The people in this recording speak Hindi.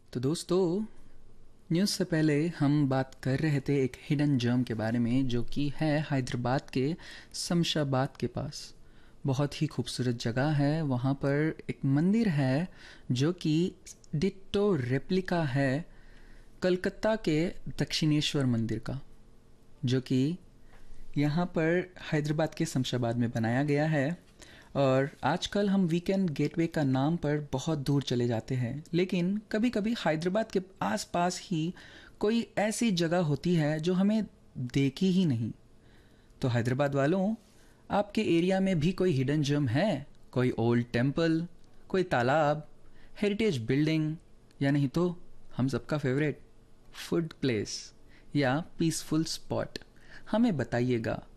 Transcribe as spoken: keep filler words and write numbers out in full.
तो दोस्तों, न्यूज़ से पहले हम बात कर रहे थे एक हिडन जेम के बारे में जो कि है हैदराबाद के शमशाबाद के पास। बहुत ही खूबसूरत जगह है। वहाँ पर एक मंदिर है जो कि डिट्टो रेप्लिका है कलकत्ता के दक्षिणेश्वर मंदिर का, जो कि यहाँ पर हैदराबाद के शमशाबाद में बनाया गया है। और आजकल हम वीकेंड गेटवे का नाम पर बहुत दूर चले जाते हैं, लेकिन कभी कभी हैदराबाद के आसपास ही कोई ऐसी जगह होती है जो हमें देखी ही नहीं। तो हैदराबाद वालों, आपके एरिया में भी कोई हिडन जेम है? कोई ओल्ड टेम्पल, कोई तालाब, हेरिटेज बिल्डिंग, या नहीं तो हम सबका फेवरेट फूड प्लेस या पीसफुल स्पॉट? हमें बताइएगा।